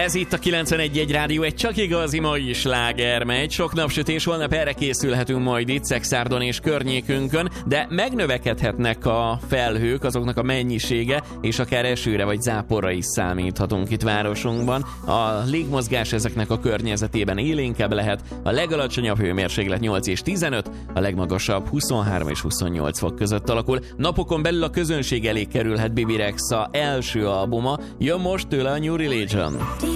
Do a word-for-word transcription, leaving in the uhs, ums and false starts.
Ez itt a kilencvenegy egy Rádió, egy csak igazi mai sláger megy. Sok napsütés, holnap erre készülhetünk majd itt Szexárdon és környékünkön, de megnövekedhetnek a felhők, azoknak a mennyisége, és akár esőre vagy záporra is számíthatunk itt városunkban. A légmozgás ezeknek a környezetében élénkebb lehet, a legalacsonyabb hőmérséklet nyolc és tizenöt, a legmagasabb huszonhárom és huszonnyolc fok között alakul. Napokon belül a közönség elé kerülhet Bibi Rexha első albuma, jön most tőle a New Religion.